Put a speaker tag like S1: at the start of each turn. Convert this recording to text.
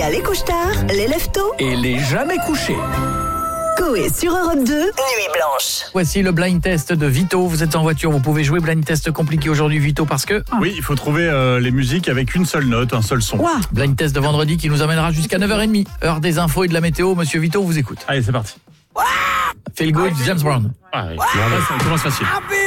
S1: y a les couche-tard, les lève-tôt
S2: Et les jamais couchés.
S1: Coé sur Europe 2, Nuit Blanche.
S2: Voici le blind test de Vito. Vous êtes en voiture, vous pouvez jouer. Blind test compliqué aujourd'hui, Vito, parce que...
S3: Oui, il faut trouver les musiques avec une seule note, un seul son.
S2: Ouah, blind test de vendredi qui nous amènera jusqu'à 9h30. Heure des infos et de la météo. Monsieur Vito, on vous écoute.
S3: Allez, c'est parti.
S2: Feel good, James Brown.
S3: Ah, oui. Ça commence facile.